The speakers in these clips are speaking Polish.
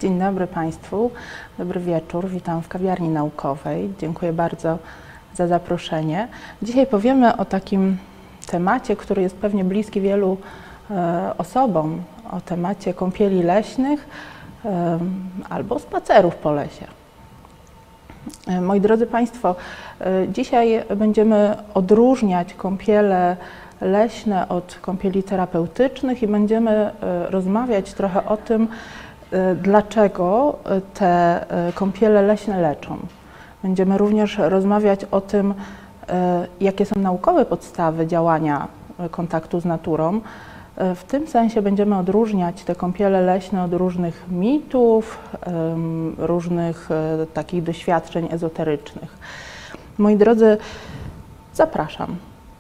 Dzień dobry Państwu, dobry wieczór, witam w kawiarni naukowej. Dziękuję bardzo za zaproszenie. Dzisiaj powiemy o takim temacie, który jest pewnie bliski wielu osobom, o temacie kąpieli leśnych albo spacerów po lesie. Moi drodzy Państwo, dzisiaj będziemy odróżniać kąpiele leśne od kąpieli terapeutycznych i będziemy rozmawiać trochę o tym, dlaczego te kąpiele leśne leczą. Będziemy również rozmawiać o tym, jakie są naukowe podstawy działania kontaktu z naturą. W tym sensie będziemy odróżniać te kąpiele leśne od różnych mitów, różnych takich doświadczeń ezoterycznych. Moi drodzy, zapraszam.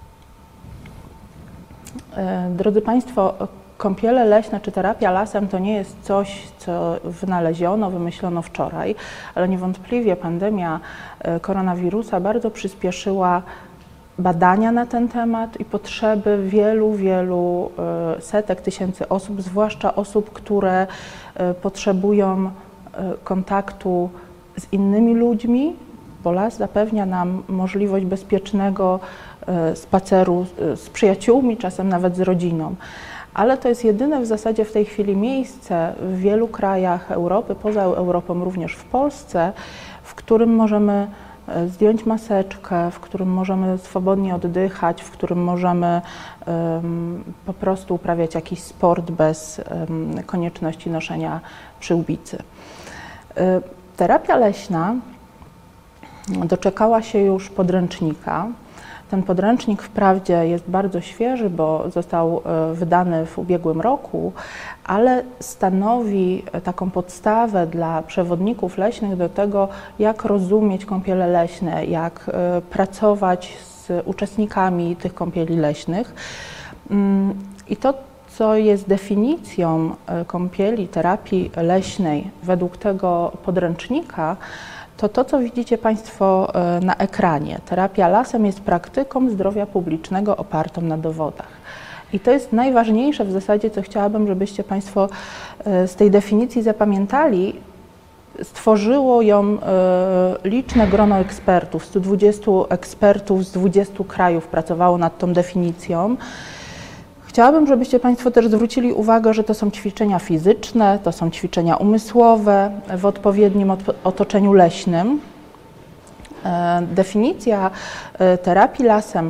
Drodzy Państwo, kąpiele leśne czy terapia lasem to nie jest coś, co wynaleziono, wymyślono wczoraj, ale niewątpliwie pandemia koronawirusa bardzo przyspieszyła badania na ten temat i potrzeby wielu setek tysięcy osób, zwłaszcza osób, które potrzebują kontaktu z innymi ludźmi, bo las zapewnia nam możliwość bezpiecznego spaceru z przyjaciółmi, czasem nawet z rodziną. Ale to jest jedyne w zasadzie w tej chwili miejsce w wielu krajach Europy, poza Europą, również w Polsce, w którym możemy zdjąć maseczkę, w którym możemy swobodnie oddychać, w którym możemy po prostu uprawiać jakiś sport bez konieczności noszenia przyłbicy. Terapia leśna doczekała się już podręcznika. Ten podręcznik wprawdzie jest bardzo świeży, bo został wydany w ubiegłym roku, ale stanowi taką podstawę dla przewodników leśnych do tego, jak rozumieć kąpiele leśne, jak pracować z uczestnikami tych kąpieli leśnych. I to, co jest definicją kąpieli, terapii leśnej według tego podręcznika, to, co widzicie Państwo na ekranie. Terapia lasem jest praktyką zdrowia publicznego opartą na dowodach. I to jest najważniejsze w zasadzie, co chciałabym, żebyście Państwo z tej definicji zapamiętali. Stworzyło ją liczne grono ekspertów, 120 ekspertów z 20 krajów pracowało nad tą definicją. Chciałabym, żebyście Państwo też zwrócili uwagę, że to są ćwiczenia fizyczne, to są ćwiczenia umysłowe w odpowiednim otoczeniu leśnym. Definicja terapii lasem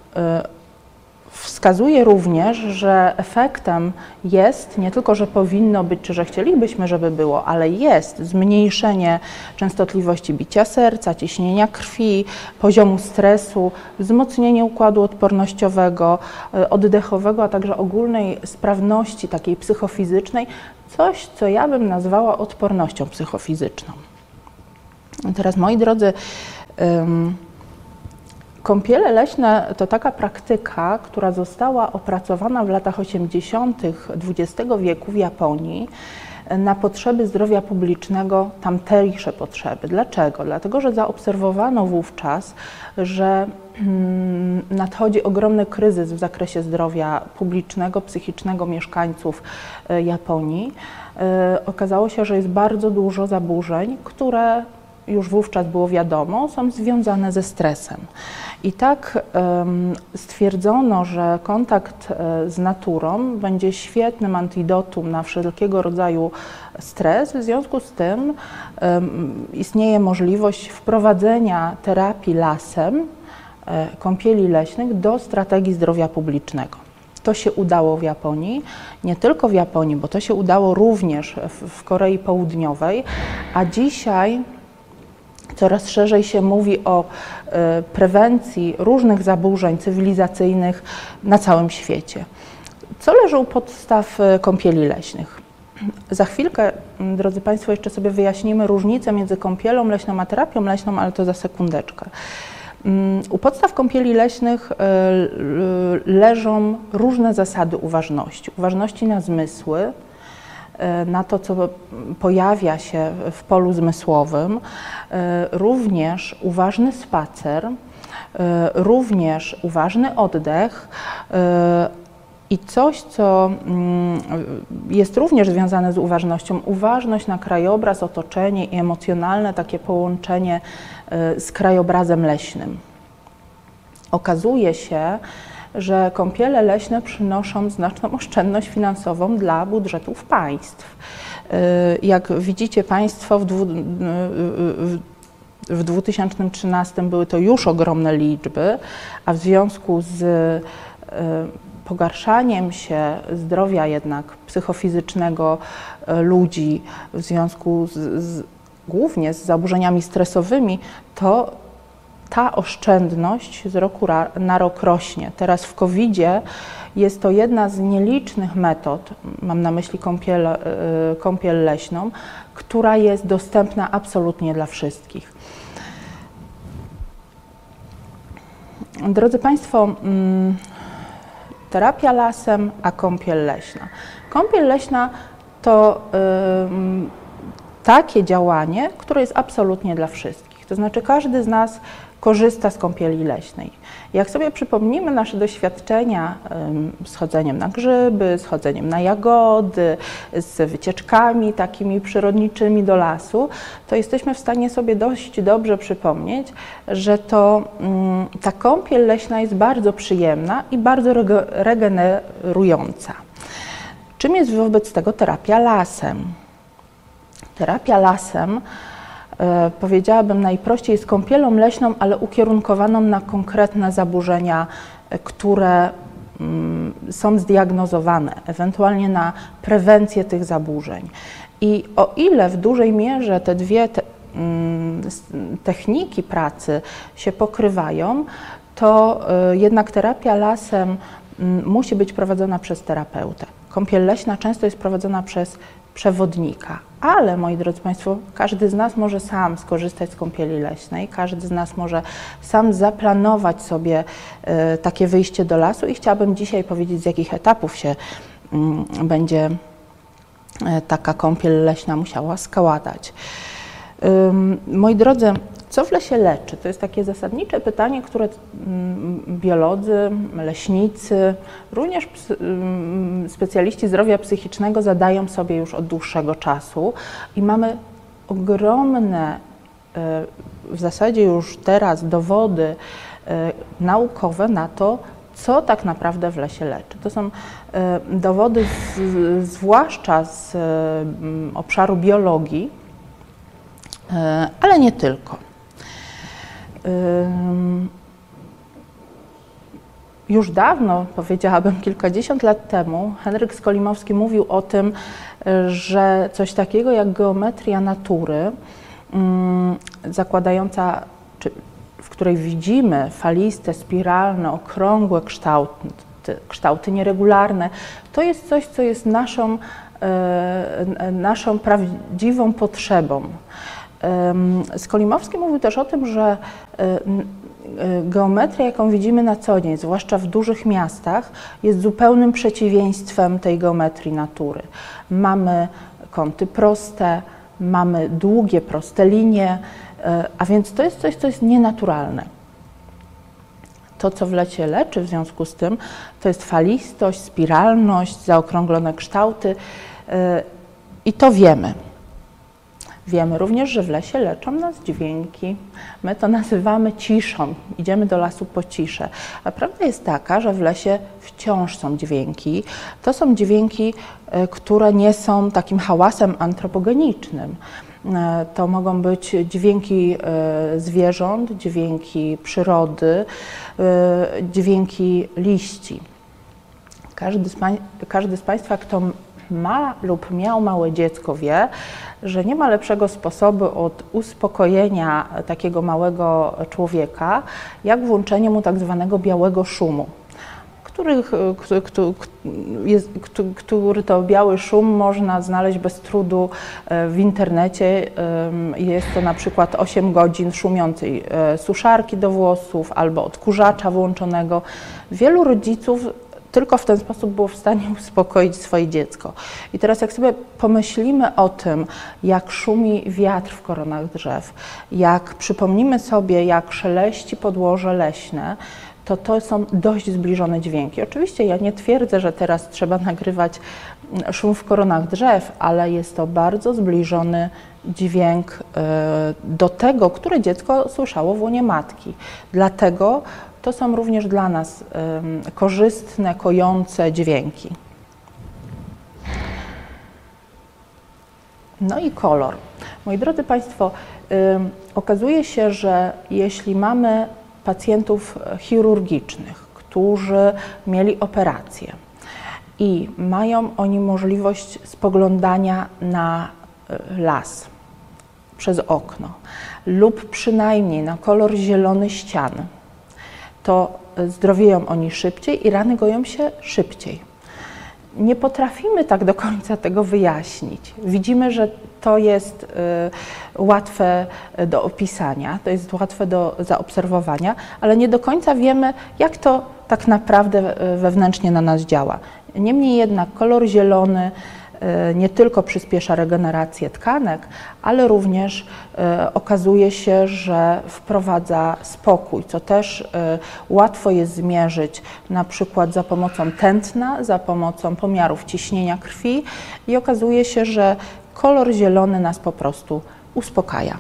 wskazuje również, że efektem jest nie tylko, że powinno być, czy że chcielibyśmy, żeby było, ale jest zmniejszenie częstotliwości bicia serca, ciśnienia krwi, poziomu stresu, wzmocnienie układu odpornościowego, oddechowego, a także ogólnej sprawności takiej psychofizycznej, coś, co ja bym nazwała odpornością psychofizyczną. Teraz, moi drodzy, kąpiele leśne to taka praktyka, która została opracowana w latach 80. XX wieku w Japonii na potrzeby zdrowia publicznego, tamtejsze potrzeby. Dlaczego? Dlatego, że zaobserwowano wówczas, że nadchodzi ogromny kryzys w zakresie zdrowia publicznego, psychicznego mieszkańców Japonii. Okazało się, że jest bardzo dużo zaburzeń, które już wówczas było wiadomo, są związane ze stresem. I tak stwierdzono, że kontakt z naturą będzie świetnym antidotum na wszelkiego rodzaju stres. W związku z tym istnieje możliwość wprowadzenia terapii lasem, kąpieli leśnych do strategii zdrowia publicznego. To się udało w Japonii, nie tylko w Japonii, bo to się udało również w Korei Południowej, a dzisiaj coraz szerzej się mówi o prewencji różnych zaburzeń cywilizacyjnych na całym świecie. Co leży u podstaw kąpieli leśnych? Za chwilkę, drodzy Państwo, jeszcze sobie wyjaśnimy różnicę między kąpielą leśną a terapią leśną, ale to za sekundeczkę. U podstaw kąpieli leśnych leżą różne zasady uważności. Uważności na zmysły, na to, co pojawia się w polu zmysłowym, również uważny spacer, również uważny oddech I coś, co jest również związane z uważnością, uważność na krajobraz, otoczenie i emocjonalne takie połączenie z krajobrazem leśnym. Okazuje się, że kąpiele leśne przynoszą znaczną oszczędność finansową dla budżetów państw. Jak widzicie Państwo, w 2013 były to już ogromne liczby, a w związku z pogarszaniem się zdrowia jednak psychofizycznego ludzi, w związku głównie z zaburzeniami stresowymi, to ta oszczędność z roku na rok rośnie. Teraz w COVID-zie jest to jedna z nielicznych metod, mam na myśli kąpiel leśną, która jest dostępna absolutnie dla wszystkich. Drodzy Państwo, terapia lasem, a kąpiel leśna. Kąpiel leśna to takie działanie, które jest absolutnie dla wszystkich. To znaczy każdy z nas korzysta z kąpieli leśnej. Jak sobie przypomnimy nasze doświadczenia z chodzeniem na grzyby, z chodzeniem na jagody, z wycieczkami takimi przyrodniczymi do lasu, to jesteśmy w stanie sobie dość dobrze przypomnieć, że ta kąpiel leśna jest bardzo przyjemna i bardzo regenerująca. Czym jest wobec tego terapia lasem? Terapia lasem, powiedziałabym najprościej, jest kąpielą leśną, ale ukierunkowaną na konkretne zaburzenia, które są zdiagnozowane, ewentualnie na prewencję tych zaburzeń. I o ile w dużej mierze te dwie techniki pracy się pokrywają, to jednak terapia lasem musi być prowadzona przez terapeutę. Kąpiel leśna często jest prowadzona przez przewodnika, ale moi drodzy Państwo, każdy z nas może sam skorzystać z kąpieli leśnej, każdy z nas może sam zaplanować sobie takie wyjście do lasu i chciałabym dzisiaj powiedzieć, z jakich etapów się będzie taka kąpiel leśna musiała składać. Moi drodzy, co w lesie leczy? To jest takie zasadnicze pytanie, które biolodzy, leśnicy, również specjaliści zdrowia psychicznego zadają sobie już od dłuższego czasu i mamy ogromne, w zasadzie już teraz dowody naukowe na to, co tak naprawdę w lesie leczy. To są dowody zwłaszcza z obszaru biologii, ale nie tylko. Już dawno, powiedziałabym kilkadziesiąt lat temu, Henryk Skolimowski mówił o tym, że coś takiego jak geometria natury, zakładająca, w której widzimy faliste, spiralne, okrągłe kształty nieregularne, to jest coś, co jest naszą prawdziwą potrzebą. Skolimowski mówił też o tym, że geometria, jaką widzimy na co dzień, zwłaszcza w dużych miastach, jest zupełnym przeciwieństwem tej geometrii natury. Mamy kąty proste, mamy długie, proste linie, a więc to jest coś, co jest nienaturalne. To, co w lesie leczy w związku z tym, to jest falistość, spiralność, zaokrąglone kształty i to wiemy. Wiemy również, że w lesie leczą nas dźwięki. My to nazywamy ciszą. Idziemy do lasu po ciszę. A prawda jest taka, że w lesie wciąż są dźwięki. To są dźwięki, które nie są takim hałasem antropogenicznym. To mogą być dźwięki zwierząt, dźwięki przyrody, dźwięki liści. Każdy z Państwa, kto ma lub miał małe dziecko, wie, że nie ma lepszego sposobu od uspokojenia takiego małego człowieka, jak włączenie mu tak zwanego białego szumu, który to biały szum można znaleźć bez trudu w internecie. Jest to na przykład 8 godzin szumiącej suszarki do włosów albo odkurzacza włączonego. Wielu rodziców tylko w ten sposób było w stanie uspokoić swoje dziecko. I teraz jak sobie pomyślimy o tym, jak szumi wiatr w koronach drzew, jak przypomnimy sobie, jak szeleści podłoże leśne, to są dość zbliżone dźwięki. Oczywiście ja nie twierdzę, że teraz trzeba nagrywać szum w koronach drzew, ale jest to bardzo zbliżony dźwięk do tego, który dziecko słyszało w łonie matki. Dlatego to są również dla nas korzystne, kojące dźwięki. No i kolor. Moi drodzy Państwo, okazuje się, że jeśli mamy pacjentów chirurgicznych, którzy mieli operację i mają oni możliwość spoglądania na las przez okno lub przynajmniej na kolor zielony ścian, to zdrowieją oni szybciej i rany goją się szybciej. Nie potrafimy tak do końca tego wyjaśnić. Widzimy, że to jest łatwe do opisania, to jest łatwe do zaobserwowania, ale nie do końca wiemy, jak to tak naprawdę wewnętrznie na nas działa. Niemniej jednak kolor zielony nie tylko przyspiesza regenerację tkanek, ale również okazuje się, że wprowadza spokój, co też łatwo jest zmierzyć na przykład za pomocą tętna, za pomocą pomiarów ciśnienia krwi i okazuje się, że kolor zielony nas po prostu uspokaja.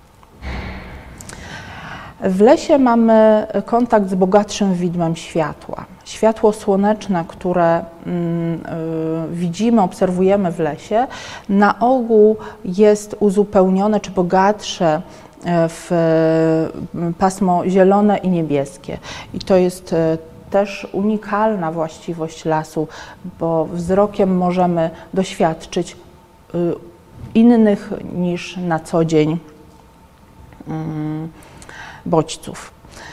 W lesie mamy kontakt z bogatszym widmem światła. Światło słoneczne, które widzimy, obserwujemy w lesie, na ogół jest uzupełnione czy bogatsze w pasmo zielone i niebieskie. I to jest też unikalna właściwość lasu, bo wzrokiem możemy doświadczyć innych niż na co dzień bodźców.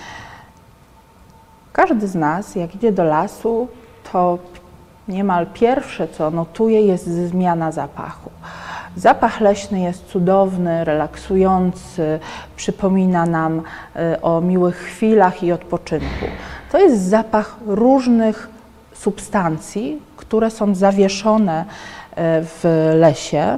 Każdy z nas, jak idzie do lasu, to niemal pierwsze, co notuje, jest zmiana zapachu. Zapach leśny jest cudowny, relaksujący, przypomina nam o miłych chwilach i odpoczynku. To jest zapach różnych substancji, które są zawieszone w lesie.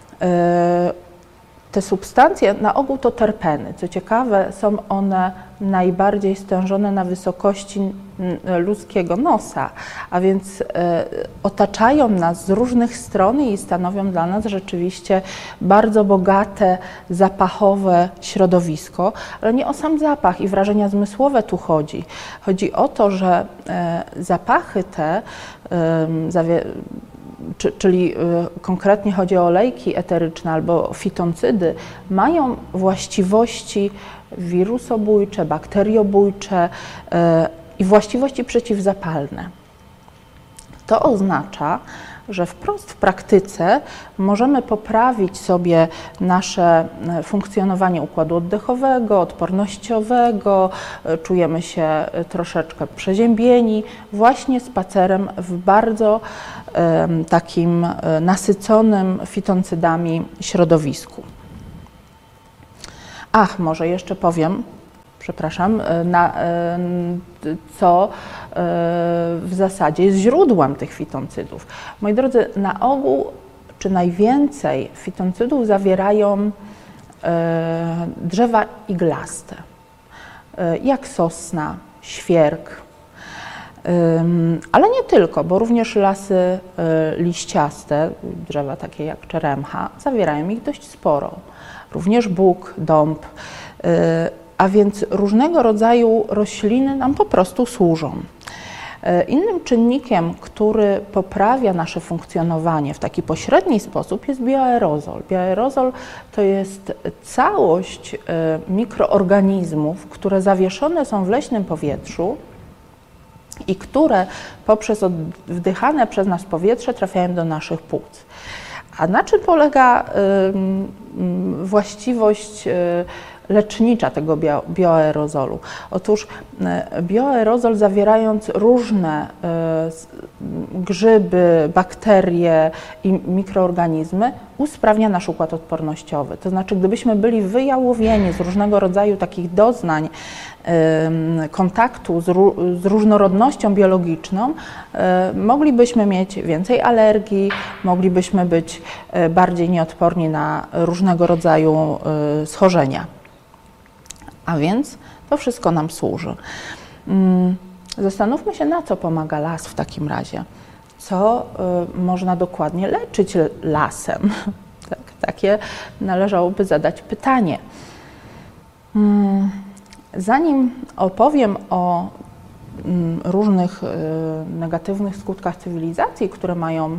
Te substancje na ogół to terpeny. Co ciekawe, są one najbardziej stężone na wysokości ludzkiego nosa, a więc otaczają nas z różnych stron i stanowią dla nas rzeczywiście bardzo bogate, zapachowe środowisko, ale nie o sam zapach i wrażenia zmysłowe tu chodzi. Chodzi o to, że zapachy te czyli konkretnie chodzi o olejki eteryczne albo fitoncydy, mają właściwości wirusobójcze, bakteriobójcze i właściwości przeciwzapalne. To oznacza, że wprost w praktyce możemy poprawić sobie nasze funkcjonowanie układu oddechowego, odpornościowego, czujemy się troszeczkę przeziębieni właśnie spacerem w bardzo takim nasyconym fitoncydami środowisku. Ach, może jeszcze powiem, przepraszam, co w zasadzie jest źródłem tych fitoncydów. Moi drodzy, na ogół czy najwięcej fitoncydów zawierają drzewa iglaste, jak sosna, świerk, ale nie tylko, bo również lasy liściaste, drzewa takie jak czeremcha, zawierają ich dość sporo. Również bóg, dąb, a więc różnego rodzaju rośliny nam po prostu służą. Innym czynnikiem, który poprawia nasze funkcjonowanie w taki pośredni sposób, jest bioaerozol. Bioaerozol to jest całość mikroorganizmów, które zawieszone są w leśnym powietrzu i które poprzez wdychane przez nas powietrze trafiają do naszych płuc. A na czym polega właściwość lecznicza tego bioaerozolu? Otóż bioaerozol, zawierając różne grzyby, bakterie i mikroorganizmy, usprawnia nasz układ odpornościowy. To znaczy, gdybyśmy byli wyjałowieni z różnego rodzaju takich doznań kontaktu z różnorodnością biologiczną, moglibyśmy mieć więcej alergii, moglibyśmy być bardziej nieodporni na różnego rodzaju schorzenia. A więc to wszystko nam służy. Zastanówmy się, na co pomaga las w takim razie. Co można dokładnie leczyć lasem? Takie należałoby zadać pytanie. Zanim opowiem o różnych negatywnych skutkach cywilizacji, które mają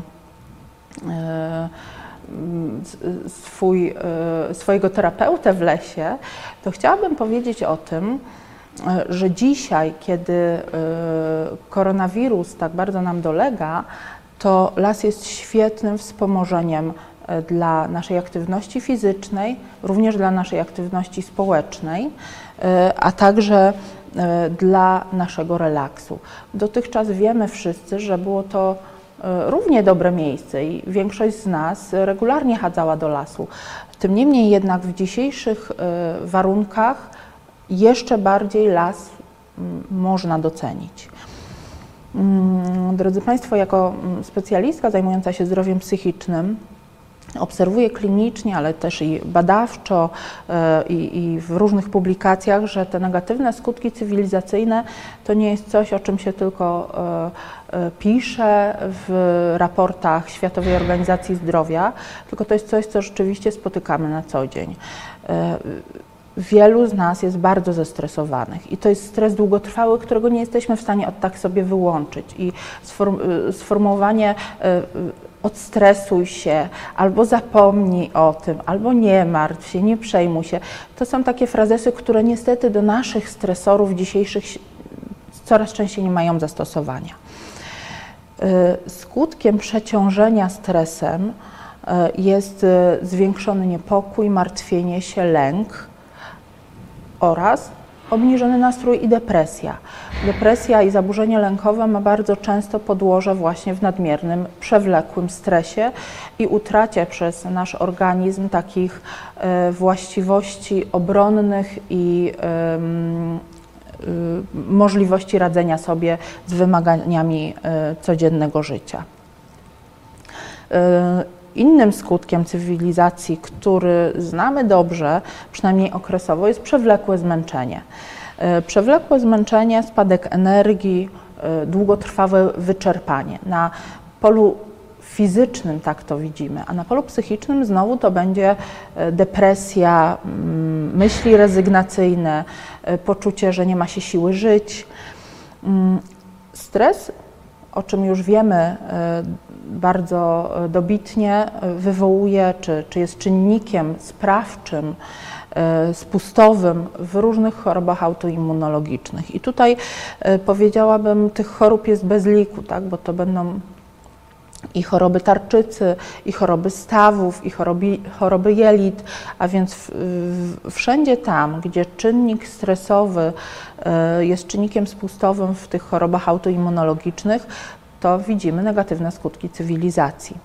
swojego terapeutę w lesie, to chciałabym powiedzieć o tym, że dzisiaj, kiedy koronawirus tak bardzo nam dolega, to las jest świetnym wspomożeniem dla naszej aktywności fizycznej, również dla naszej aktywności społecznej, a także dla naszego relaksu. Dotychczas wiemy wszyscy, że było to równie dobre miejsce i większość z nas regularnie chadzała do lasu. Tym niemniej jednak w dzisiejszych warunkach jeszcze bardziej las można docenić. Drodzy Państwo, jako specjalistka zajmująca się zdrowiem psychicznym, obserwuję klinicznie, ale też i badawczo i w różnych publikacjach, że te negatywne skutki cywilizacyjne to nie jest coś, o czym się tylko pisze w raportach Światowej Organizacji Zdrowia, tylko to jest coś, co rzeczywiście spotykamy na co dzień. Wielu z nas jest bardzo zestresowanych i to jest stres długotrwały, którego nie jesteśmy w stanie od tak sobie wyłączyć i sformułowanie odstresuj się, albo zapomnij o tym, albo nie martw się, nie przejmuj się. To są takie frazesy, które niestety do naszych stresorów dzisiejszych coraz częściej nie mają zastosowania. Skutkiem przeciążenia stresem jest zwiększony niepokój, martwienie się, lęk oraz obniżony nastrój i depresja. Depresja i zaburzenie lękowe ma bardzo często podłoże właśnie w nadmiernym, przewlekłym stresie i utracie przez nasz organizm takich właściwości obronnych i możliwości radzenia sobie z wymaganiami codziennego życia. Innym skutkiem cywilizacji, który znamy dobrze, przynajmniej okresowo, jest przewlekłe zmęczenie. Przewlekłe zmęczenie, spadek energii, długotrwałe wyczerpanie. Na polu fizycznym tak to widzimy, a na polu psychicznym znowu to będzie depresja, myśli rezygnacyjne, poczucie, że nie ma się siły żyć. Stres, o czym już wiemy bardzo dobitnie, wywołuje, czy jest czynnikiem sprawczym, spustowym w różnych chorobach autoimmunologicznych. I tutaj powiedziałabym, tych chorób jest bez liku, tak? Bo to będą i choroby tarczycy, i choroby stawów, i choroby jelit, a więc wszędzie tam, gdzie czynnik stresowy jest czynnikiem spustowym w tych chorobach autoimmunologicznych, to widzimy negatywne skutki cywilizacji.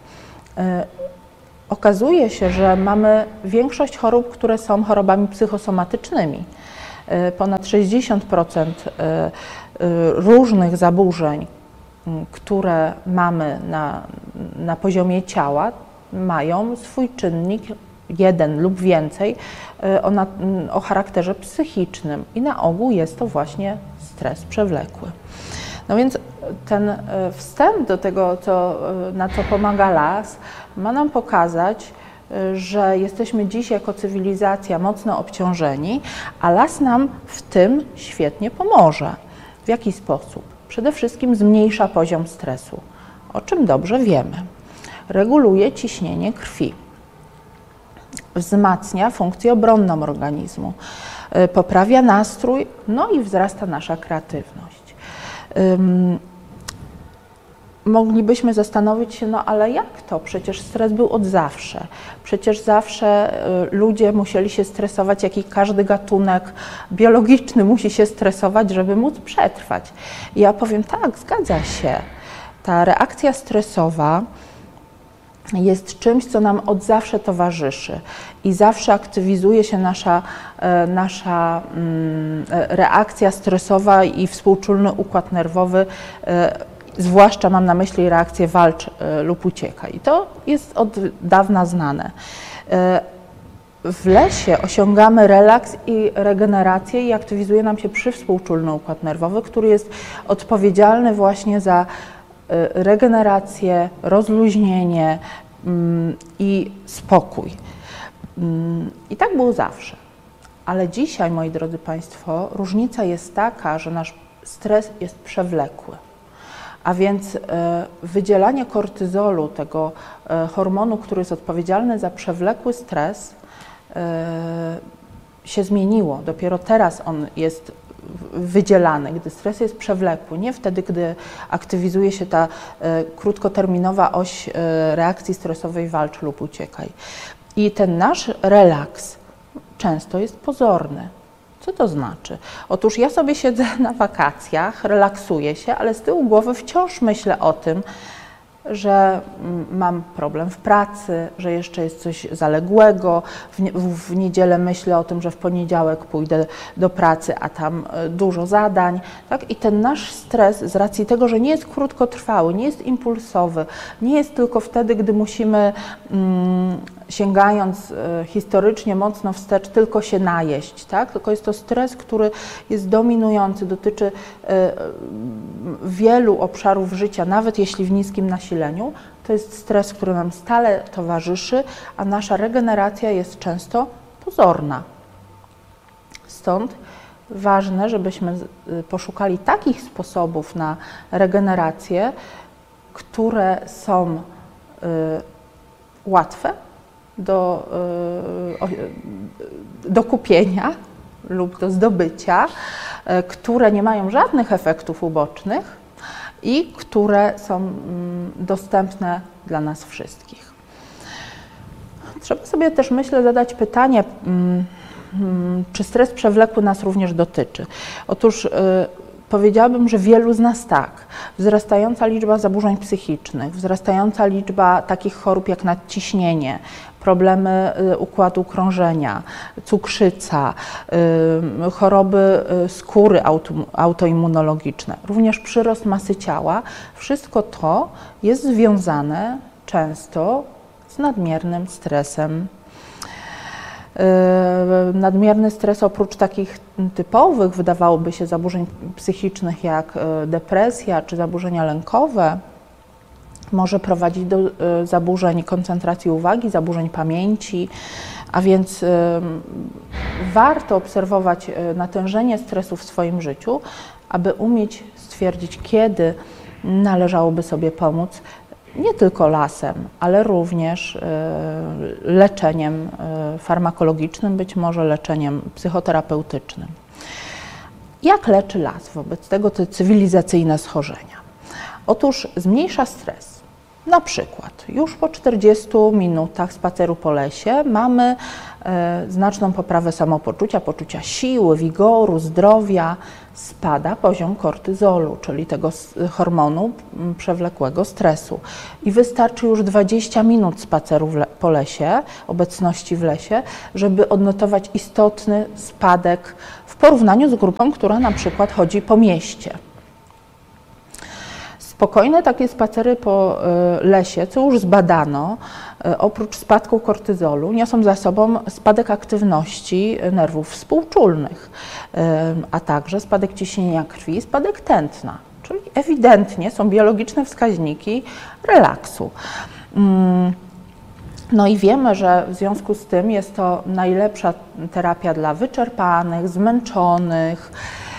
Okazuje się, że mamy większość chorób, które są chorobami psychosomatycznymi. Ponad 60% różnych zaburzeń, które mamy na poziomie ciała, mają swój czynnik, jeden lub więcej, o charakterze psychicznym i na ogół jest to właśnie stres przewlekły. No więc ten wstęp do tego, na co pomaga las, ma nam pokazać, że jesteśmy dziś jako cywilizacja mocno obciążeni, a las nam w tym świetnie pomoże. W jaki sposób? Przede wszystkim zmniejsza poziom stresu, o czym dobrze wiemy. Reguluje ciśnienie krwi, wzmacnia funkcję obronną organizmu, poprawia nastrój, no i wzrasta nasza kreatywność. Moglibyśmy zastanowić się, no ale jak to? Przecież stres był od zawsze. Przecież zawsze ludzie musieli się stresować, jak i każdy gatunek biologiczny musi się stresować, żeby móc przetrwać. I ja powiem tak, zgadza się. Ta reakcja stresowa jest czymś, co nam od zawsze towarzyszy i zawsze aktywizuje się nasza reakcja stresowa i współczulny układ nerwowy, zwłaszcza mam na myśli reakcję walcz lub uciekaj. I to jest od dawna znane. w lesie osiągamy relaks i regenerację i aktywizuje nam się przywspółczulny układ nerwowy, który jest odpowiedzialny właśnie za regenerację, rozluźnienie i spokój. I tak było zawsze. Ale dzisiaj, moi drodzy Państwo, różnica jest taka, że nasz stres jest przewlekły. A więc wydzielanie kortyzolu, tego hormonu, który jest odpowiedzialny za przewlekły stres, się zmieniło. Dopiero teraz on jest wydzielany, gdy stres jest przewlekły, nie wtedy, gdy aktywizuje się ta krótkoterminowa oś reakcji stresowej walcz lub uciekaj. I ten nasz relaks często jest pozorny. Co to znaczy? Otóż ja sobie siedzę na wakacjach, relaksuję się, ale z tyłu głowy wciąż myślę o tym, że mam problem w pracy, że jeszcze jest coś zaległego. W niedzielę myślę o tym, że w poniedziałek pójdę do pracy, a tam dużo zadań. Tak? I ten nasz stres, z racji tego, że nie jest krótkotrwały, nie jest impulsowy, nie jest tylko wtedy, gdy musimy, sięgając historycznie mocno wstecz, tylko się najeść, tak? Tylko jest to stres, który jest dominujący, dotyczy wielu obszarów życia, nawet jeśli w niskim nasileniu. To jest stres, który nam stale towarzyszy, a nasza regeneracja jest często pozorna. Stąd ważne, żebyśmy poszukali takich sposobów na regenerację, które są łatwe do kupienia lub do zdobycia, które nie mają żadnych efektów ubocznych i które są dostępne dla nas wszystkich. Trzeba sobie też, myślę, zadać pytanie, czy stres przewlekły nas również dotyczy. Otóż powiedziałabym, że wielu z nas tak. Wzrastająca liczba zaburzeń psychicznych, wzrastająca liczba takich chorób jak nadciśnienie, problemy układu krążenia, cukrzyca, choroby skóry autoimmunologiczne, również przyrost masy ciała, wszystko to jest związane często z nadmiernym stresem. Nadmierny stres oprócz takich typowych, wydawałoby się, zaburzeń psychicznych jak depresja czy zaburzenia lękowe, może prowadzić do zaburzeń koncentracji uwagi, zaburzeń pamięci, a więc warto obserwować natężenie stresu w swoim życiu, aby umieć stwierdzić, kiedy należałoby sobie pomóc, nie tylko lasem, ale również leczeniem farmakologicznym, być może leczeniem psychoterapeutycznym. Jak leczy las wobec tego te cywilizacyjne schorzenia? Otóż zmniejsza stres. Na przykład już po 40 minutach spaceru po lesie mamy znaczną poprawę samopoczucia, poczucia siły, wigoru, zdrowia. Spada poziom kortyzolu, czyli tego hormonu przewlekłego stresu. I wystarczy już 20 minut spaceru po lesie, obecności w lesie, żeby odnotować istotny spadek w porównaniu z grupą, która na przykład chodzi po mieście. Spokojne takie spacery po lesie, co już zbadano, oprócz spadku kortyzolu, niosą za sobą spadek aktywności nerwów współczulnych, a także spadek ciśnienia krwi i spadek tętna. Czyli ewidentnie są biologiczne wskaźniki relaksu. No i wiemy, że w związku z tym jest to najlepsza terapia dla wyczerpanych, zmęczonych,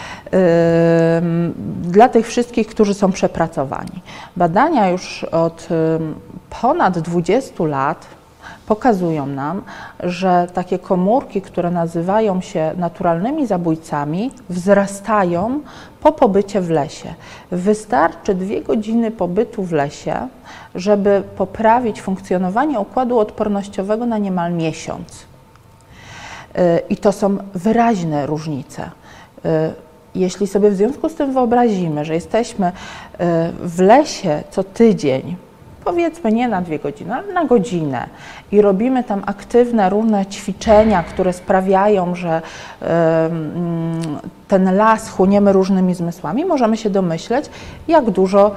dla tych wszystkich, którzy są przepracowani. Badania już od ponad 20 lat pokazują nam, że takie komórki, które nazywają się naturalnymi zabójcami, wzrastają po pobycie w lesie. Wystarczy 2 godziny pobytu w lesie, żeby poprawić funkcjonowanie układu odpornościowego na niemal miesiąc. I to są wyraźne różnice. Jeśli sobie w związku z tym wyobrazimy, że jesteśmy w lesie co tydzień, powiedzmy nie na 2 godziny, ale na godzinę i robimy tam aktywne, różne ćwiczenia, które sprawiają, że ten las chłoniemy różnymi zmysłami, możemy się domyśleć, jak dużo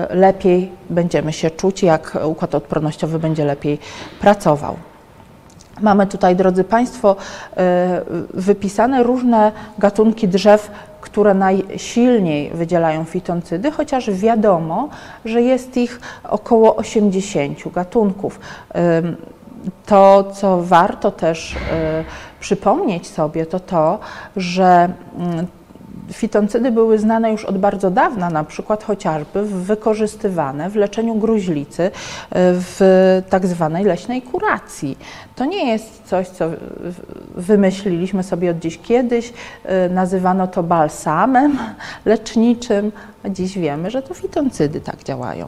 lepiej będziemy się czuć, jak układ odpornościowy będzie lepiej pracował. Mamy tutaj, drodzy Państwo, wypisane różne gatunki drzew, które najsilniej wydzielają fitoncydy, chociaż wiadomo, że jest ich około 80 gatunków. To, co warto też przypomnieć sobie, to, że fitoncydy były znane już od bardzo dawna, na przykład chociażby wykorzystywane w leczeniu gruźlicy w tak zwanej leśnej kuracji. To nie jest coś, co wymyśliliśmy sobie od dziś kiedyś, nazywano to balsamem leczniczym, a dziś wiemy, że to fitoncydy tak działają.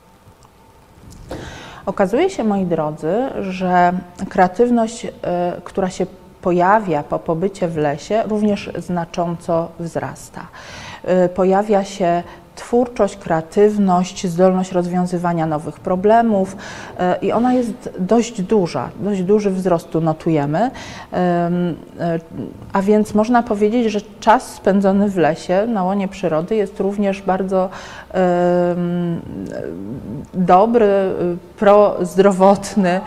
Okazuje się, moi drodzy, że kreatywność, która się pojawia po pobycie w lesie, również znacząco wzrasta. Pojawia się twórczość, kreatywność, zdolność rozwiązywania nowych problemów i ona jest dość duża, dość duży wzrost tu notujemy, a więc można powiedzieć, że czas spędzony w lesie, na łonie przyrody jest również bardzo dobry, prozdrowotny,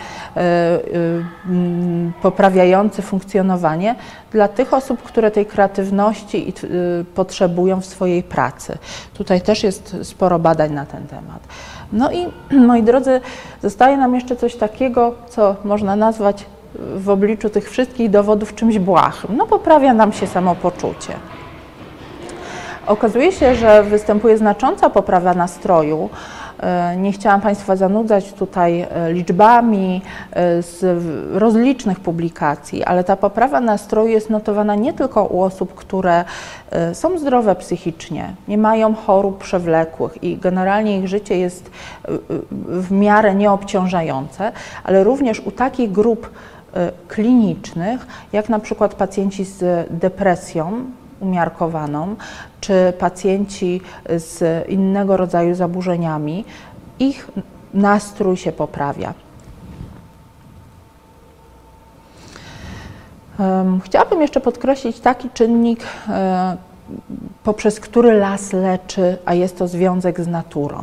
poprawiający funkcjonowanie dla tych osób, które tej kreatywności potrzebują w swojej pracy. Tutaj też jest sporo badań na ten temat. No i, moi drodzy, zostaje nam jeszcze coś takiego, co można nazwać w obliczu tych wszystkich dowodów czymś błahym. No, poprawia nam się samopoczucie. Okazuje się, że występuje znacząca poprawa nastroju. Nie chciałam Państwa zanudzać tutaj liczbami z rozlicznych publikacji, ale ta poprawa nastroju jest notowana nie tylko u osób, które są zdrowe psychicznie, nie mają chorób przewlekłych i generalnie ich życie jest w miarę nieobciążające, ale również u takich grup klinicznych, jak na przykład pacjenci z depresją umiarkowaną, czy pacjenci z innego rodzaju zaburzeniami, ich nastrój się poprawia. Chciałabym jeszcze podkreślić taki czynnik, poprzez który las leczy, a jest to związek z naturą.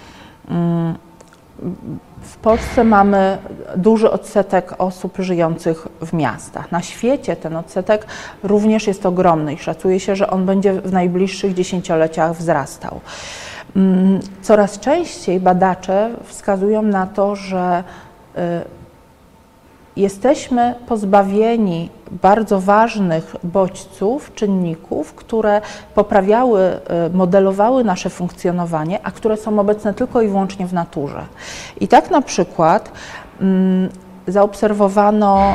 W Polsce mamy duży odsetek osób żyjących w miastach. Na świecie ten odsetek również jest ogromny i szacuje się, że on będzie w najbliższych dziesięcioleciach wzrastał. Coraz częściej badacze wskazują na to, że jesteśmy pozbawieni bardzo ważnych bodźców, czynników, które poprawiały, modelowały nasze funkcjonowanie, a które są obecne tylko i wyłącznie w naturze. I tak na przykład zaobserwowano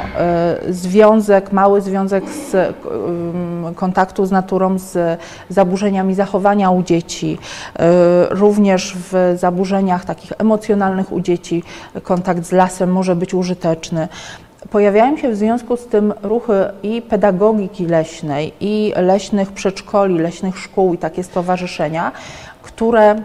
mały związek z kontaktu z naturą z zaburzeniami zachowania u dzieci, również w zaburzeniach takich emocjonalnych u dzieci kontakt z lasem może być użyteczny. Pojawiają się w związku z tym ruchy i pedagogiki leśnej, i leśnych przedszkoli, leśnych szkół i takie stowarzyszenia, które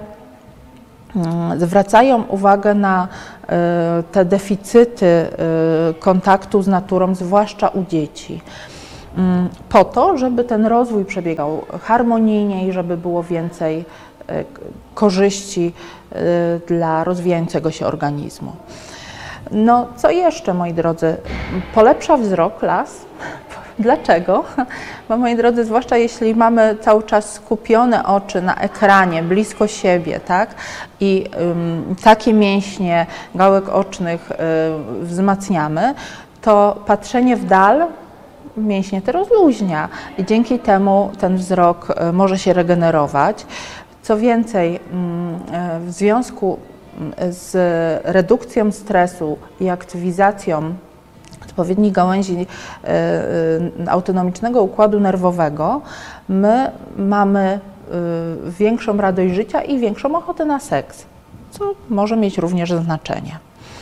zwracają uwagę na te deficyty kontaktu z naturą, zwłaszcza u dzieci, po to, żeby ten rozwój przebiegał harmonijnie i żeby było więcej korzyści dla rozwijającego się organizmu. No, co jeszcze, moi drodzy? Polepsza wzrok las. Dlaczego? Bo, moi drodzy, zwłaszcza jeśli mamy cały czas skupione oczy na ekranie, blisko siebie, tak? I takie mięśnie gałek ocznych wzmacniamy, to patrzenie w dal mięśnie te rozluźnia i dzięki temu ten wzrok może się regenerować. Co więcej, w związku z redukcją stresu i aktywizacją odpowiednich gałęzi autonomicznego układu nerwowego, my mamy większą radość życia i większą ochotę na seks, co może mieć również znaczenie.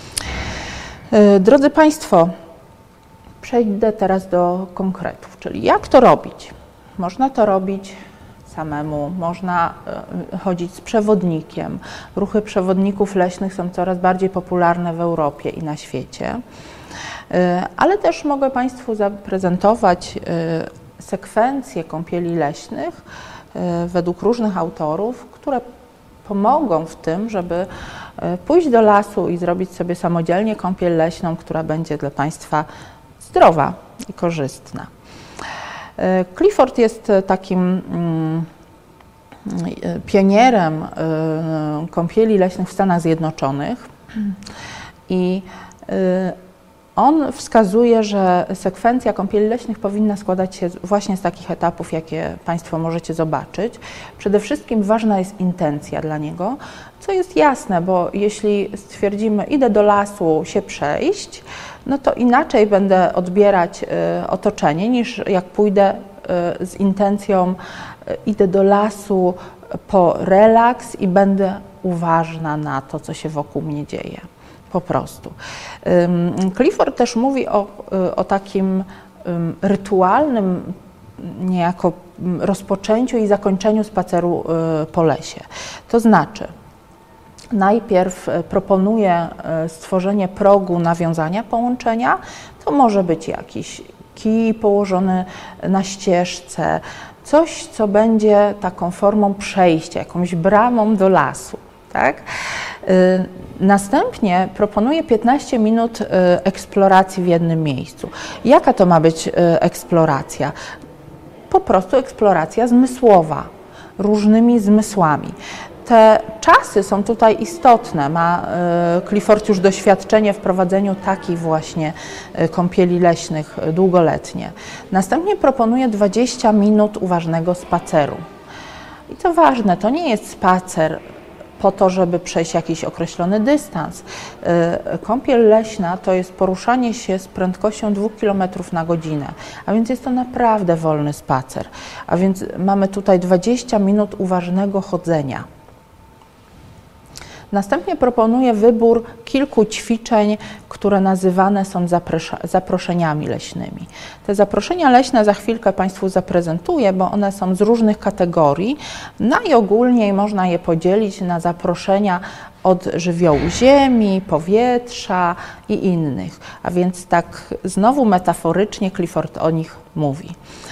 Drodzy Państwo, przejdę teraz do konkretów, czyli jak to robić? Można to robić samemu, można chodzić z przewodnikiem. Ruchy przewodników leśnych są coraz bardziej popularne w Europie i na świecie. Ale też mogę Państwu zaprezentować sekwencje kąpieli leśnych według różnych autorów, które pomogą w tym, żeby pójść do lasu i zrobić sobie samodzielnie kąpiel leśną, która będzie dla Państwa zdrowa i korzystna. Clifford jest takim pionierem kąpieli leśnych w Stanach Zjednoczonych i on wskazuje, że sekwencja kąpieli leśnych powinna składać się właśnie z takich etapów, jakie Państwo możecie zobaczyć. Przede wszystkim ważna jest intencja dla niego, co jest jasne, bo jeśli stwierdzimy, idę do lasu się przejść, no to inaczej będę odbierać otoczenie, niż jak pójdę z intencją, idę do lasu po relaks i będę uważna na to, co się wokół mnie dzieje. Po prostu. Clifford też mówi o takim rytualnym niejako rozpoczęciu i zakończeniu spaceru po lesie. To znaczy, najpierw proponuje stworzenie progu nawiązania połączenia. To może być jakiś kij położony na ścieżce, coś, co będzie taką formą przejścia, jakąś bramą do lasu. Tak? Następnie proponuje 15 minut eksploracji w jednym miejscu. Jaka to ma być eksploracja? Po prostu eksploracja zmysłowa, różnymi zmysłami. Te czasy są tutaj istotne. Ma Clifford już doświadczenie w prowadzeniu takich właśnie kąpieli leśnych długoletnie. Następnie proponuje 20 minut uważnego spaceru. I co ważne, to nie jest spacer po to, żeby przejść jakiś określony dystans. Kąpiel leśna to jest poruszanie się z prędkością 2 km na godzinę, a więc jest to naprawdę wolny spacer. A więc mamy tutaj 20 minut uważnego chodzenia. Następnie proponuję wybór kilku ćwiczeń, które nazywane są zaproszeniami leśnymi. Te zaproszenia leśne za chwilkę Państwu zaprezentuję, bo one są z różnych kategorii. Najogólniej można je podzielić na zaproszenia od żywiołu ziemi, powietrza i innych. A więc tak znowu metaforycznie Clifford o nich mówi.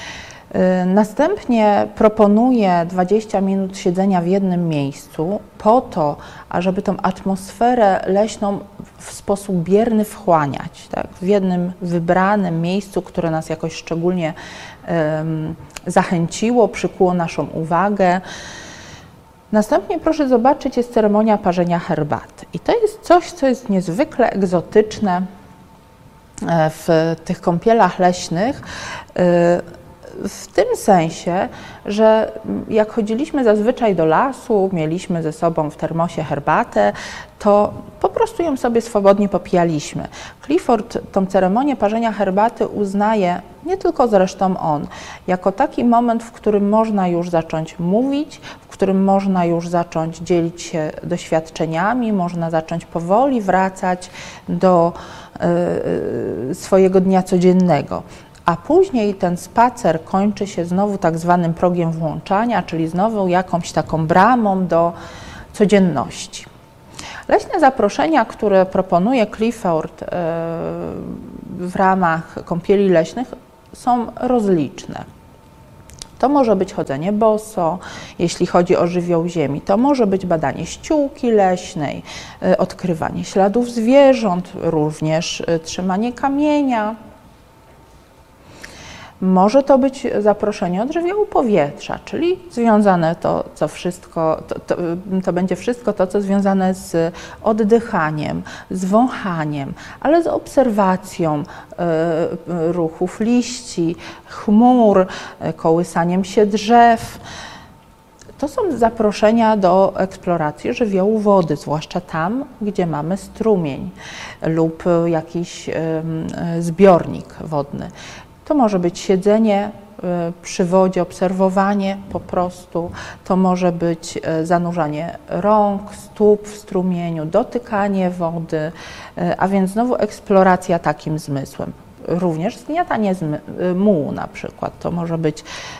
Następnie proponuję 20 minut siedzenia w jednym miejscu po to, ażeby tą atmosferę leśną w sposób bierny wchłaniać, tak? W jednym wybranym miejscu, które nas jakoś szczególnie zachęciło, przykuło naszą uwagę. Następnie proszę zobaczyć, jest ceremonia parzenia herbaty. I to jest coś, co jest niezwykle egzotyczne w tych kąpielach leśnych. W tym sensie, że jak chodziliśmy zazwyczaj do lasu, mieliśmy ze sobą w termosie herbatę, to po prostu ją sobie swobodnie popijaliśmy. Clifford tą ceremonię parzenia herbaty uznaje, nie tylko zresztą on, jako taki moment, w którym można już zacząć mówić, w którym można już zacząć dzielić się doświadczeniami, można zacząć powoli wracać do swojego dnia codziennego. A później ten spacer kończy się znowu tak zwanym progiem włączania, czyli znowu jakąś taką bramą do codzienności. Leśne zaproszenia, które proponuje Clifford w ramach kąpieli leśnych, są rozliczne. To może być chodzenie boso, jeśli chodzi o żywioł ziemi. To może być badanie ściółki leśnej, odkrywanie śladów zwierząt, również trzymanie kamienia. Może to być zaproszenie od żywiołu powietrza, czyli związane to będzie wszystko to, co związane z oddychaniem, z wąchaniem, ale z obserwacją ruchów liści, chmur, kołysaniem się drzew. To są zaproszenia do eksploracji żywiołu wody, zwłaszcza tam, gdzie mamy strumień lub jakiś zbiornik wodny. To może być siedzenie przy wodzie, obserwowanie po prostu, to może być zanurzanie rąk, stóp w strumieniu, dotykanie wody, a więc znowu eksploracja takim zmysłem. Również zgniatanie mułu na przykład, to może być,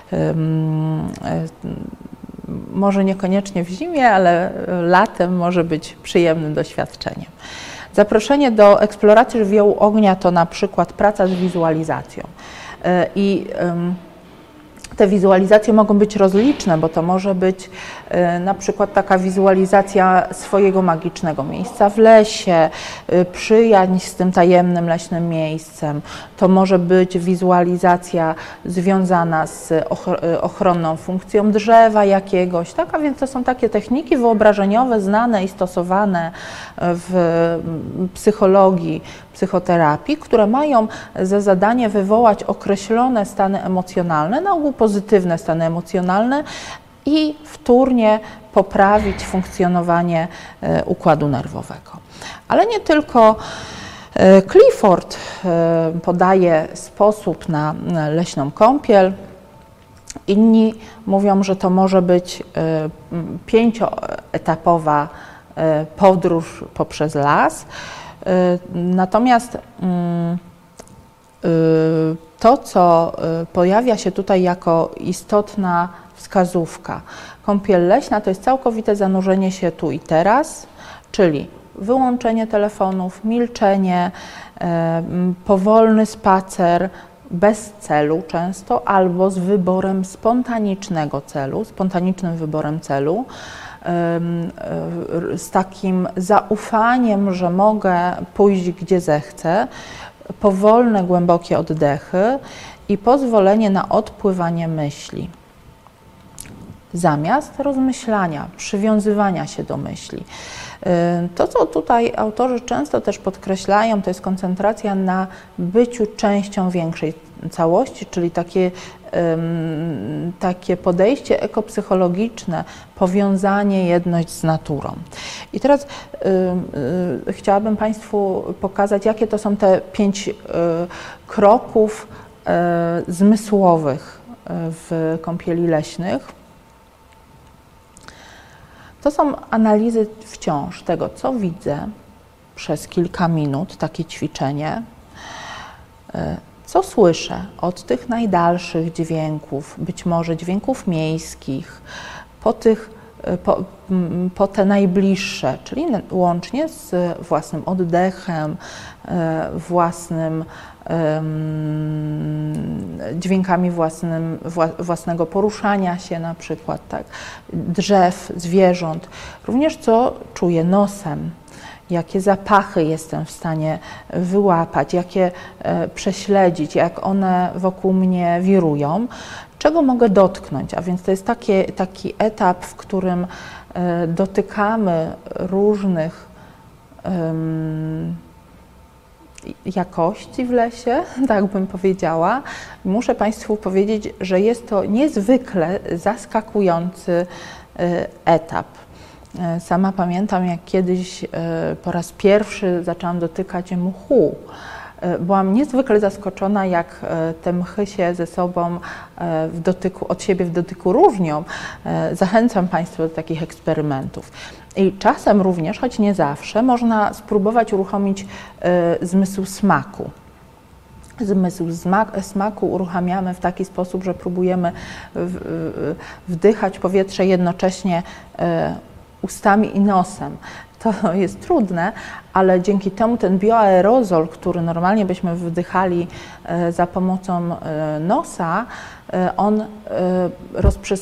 może niekoniecznie w zimie, ale latem może być przyjemnym doświadczeniem. Zaproszenie do eksploracji żywiołu ognia to na przykład praca z wizualizacją. I Te wizualizacje mogą być rozliczne, bo to może być na przykład taka wizualizacja swojego magicznego miejsca w lesie, przyjaźń z tym tajemnym leśnym miejscem. To może być wizualizacja związana z ochronną funkcją drzewa jakiegoś, tak? A więc to są takie techniki wyobrażeniowe znane i stosowane w psychologii, psychoterapii, które mają za zadanie wywołać określone stany emocjonalne, na ogół pozytywne stany emocjonalne i wtórnie poprawić funkcjonowanie układu nerwowego. Ale nie tylko. Clifford podaje sposób na leśną kąpiel. Inni mówią, że to może być 5-etapowa podróż poprzez las. Natomiast to, co pojawia się tutaj jako istotna wskazówka, kąpiel leśna to jest całkowite zanurzenie się tu i teraz, czyli wyłączenie telefonów, milczenie, powolny spacer, bez celu często, albo z wyborem spontanicznego celu, spontanicznym wyborem celu, z takim zaufaniem, że mogę pójść gdzie zechcę, powolne, głębokie oddechy i pozwolenie na odpływanie myśli. Zamiast rozmyślania, przywiązywania się do myśli. To, co tutaj autorzy często też podkreślają, to jest koncentracja na byciu częścią większej całości, czyli takie podejście ekopsychologiczne, powiązanie, jedność z naturą. I teraz chciałabym Państwu pokazać, jakie to są te 5 kroków zmysłowych w kąpieli leśnych. To są analizy wciąż tego, co widzę przez kilka minut, takie ćwiczenie, co słyszę od tych najdalszych dźwięków, być może dźwięków miejskich, po te najbliższe, czyli łącznie z własnym oddechem, dźwiękami własnego poruszania się na przykład, tak, drzew, zwierząt, również co czuję nosem, jakie zapachy jestem w stanie wyłapać, jakie prześledzić, jak one wokół mnie wirują, czego mogę dotknąć, a więc to jest taki etap, w którym dotykamy różnych jakości w lesie, tak bym powiedziała. Muszę Państwu powiedzieć, że jest to niezwykle zaskakujący etap. Sama pamiętam, jak kiedyś po raz pierwszy zaczęłam dotykać mchu. Byłam niezwykle zaskoczona, jak te mchy się ze sobą od siebie w dotyku różnią. Zachęcam Państwa do takich eksperymentów. I czasem również, choć nie zawsze, można spróbować uruchomić zmysł smaku. Zmysł smaku uruchamiamy w taki sposób, że próbujemy wdychać powietrze jednocześnie ustami i nosem. To jest trudne, ale dzięki temu ten bioaerozol, który normalnie byśmy wdychali za pomocą nosa, on rozprzestrzenia